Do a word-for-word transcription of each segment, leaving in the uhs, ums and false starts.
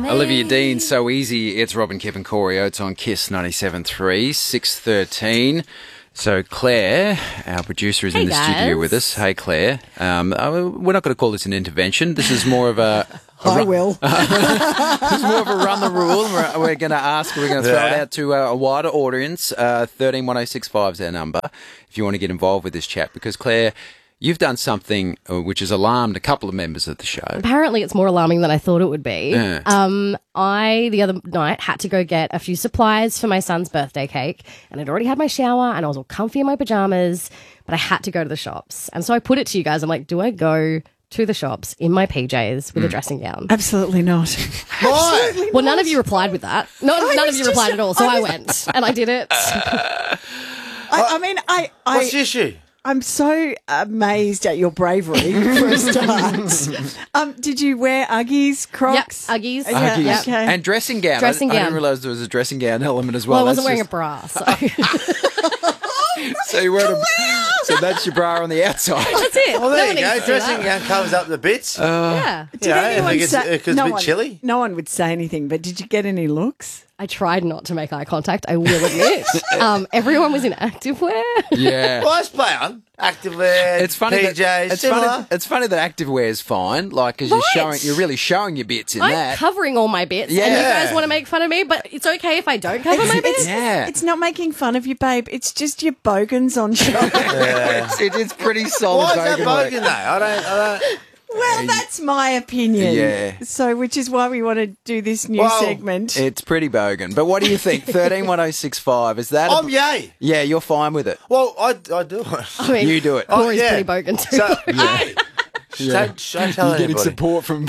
Olivia Dean, So Easy. It's Robin, Kip and Corey Oates on Kiss ninety-seven point three, six thirteen. So Claire, our producer, is hey in the guys. studio with us. Hey, Claire. Um, uh, we're not going to call this an intervention. This is more of a... a I ru- will. This is more of a run the rule. We're, we're going to ask, we're going to throw Yeah. it out to uh, a wider audience. Uh, thirteen one oh six five is our number if you want to get involved with this chat. Because, Claire, you've done something uh, which has alarmed a couple of members of the show. Apparently, it's more alarming than I thought it would be. Yeah. Um, I, the other night, had to go get a few supplies for my son's birthday cake, and I'd already had my shower, and I was all comfy in my pajamas, but I had to go to the shops. And so I put it to you guys. I'm like, do I go to the shops in my P Js with a dressing gown? Absolutely not. Why? Well, none of you replied with that. No, I none was of you just- replied at all, so I I, was- went, and I did it. I, I mean, I, I, What's the issue? I'm so amazed at your bravery for a start. um, did you wear Uggies, Crocs? Yep, Uggies. Yeah, Uggies. okay. And dressing gown. Dressing I, I gown. didn't realise there was a dressing gown element as well. Well, I wasn't That's wearing just- a bra, so So you wear a, so that's your bra on the outside. that's it. Well, No there one you needs go. to see Dressing that. gown covers up the bits. Yeah. Did Yeah, anyone if it gets- say, if it's a no bit one, chilly. No one would say anything, but did you get any looks? I tried not to make eye contact, I will admit. um, everyone was in activewear. Yeah. Well, I play on activewear. It's funny P Js. that it's similar. funny. It's funny that activewear is fine, like because you're Right. showing, you're really showing your bits in I'm that. covering all my bits, and you Yeah. guys want to make fun of me, but it's okay if I don't cover my bits. Yeah. It's not making fun of you, babe. It's just your bogans on show. it's, it- it's pretty solid. Why is that bogan work. bogan though? I don't. I don't. Well, that's my opinion. Yeah. So, which is why we want to do this new Well, segment. It's pretty bogan. But what do you think? Thirteen one oh six five. Is that? a- I'm yay. yeah, you're fine with it. Well, I, I do it. I mean, You do it. Oh, Corey's yeah. pretty bogan too. So, hey, don't, don't tell You're getting anybody. support from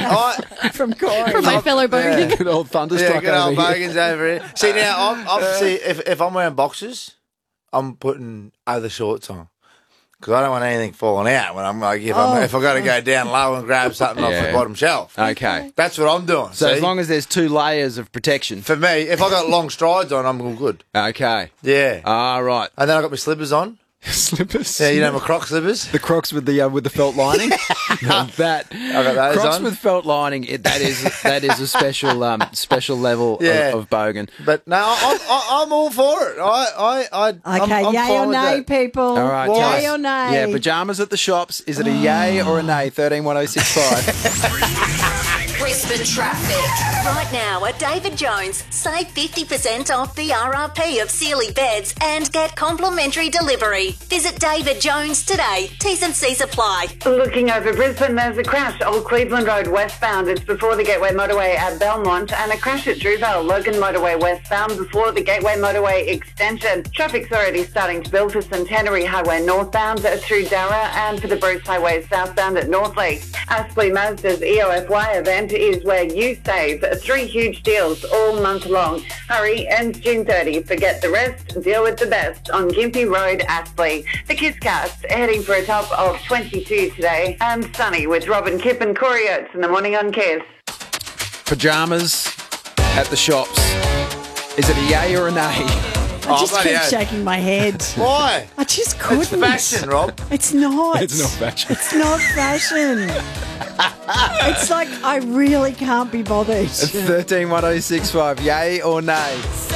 I, from Corey. From my fellow bogan. good old thunderstruck yeah, good old over here. bogans over here. See now, I'm, I'm see if if I'm wearing boxers, I'm putting other shorts on. Because I don't want anything falling out when I'm like, if, Oh. I'm, if I've got to go down low and grab something off Yeah. the bottom shelf. Okay. That's what I'm doing. So see? as long as there's two layers of protection. For me, if I got long strides on, I'm all good. Okay. Yeah. Ah, right. And then I got my slippers on. Slippers. Yeah, you know my Croc slippers. The Crocs with the uh, with the felt lining. Now that I got those Crocs on. with felt lining. It, that is that is a special um special level Yeah. of, of bogan. But no, I'm, I- I'm all for it. I, I, I, Okay, I'm, I'm yay fine or with nay, that. people? All right, Why? tell Yay us. or nay? Yeah, pajamas at the shops. Is it a yay or a nay? Thirteen one oh six five. Brisbane traffic. Right now at David Jones, save fifty percent off the R R P of Sealy beds and get complimentary delivery. Visit David Jones today. T's and C's apply. Looking over Brisbane, there's a crash. Old Cleveland Road westbound. It's before the Gateway Motorway at Belmont, and a crash at Drewvale, Logan Motorway westbound before the Gateway Motorway extension. Traffic's already starting to build for Centenary Highway northbound through Darra and for the Bruce Highway southbound at Northlake. Aspley Mazda's E O F Y event is where you save three huge deals all month long. Hurry, ends June thirtieth. Forget the rest, deal with the best on Gympie Road, Aspley. The Kisscast heading for a top of twenty-two today, and sunny with Robin, Kip and Corey Oates in the morning on Kiss. Pajamas at the shops. Is it a yay or a nay? I Oh, just bloody keep hell. shaking my head. Why? I just couldn't. It's fashion, Rob. It's not. It's not fashion. It's not fashion. It's like I really can't be bothered. Thirteen one oh six five. Yay or nay?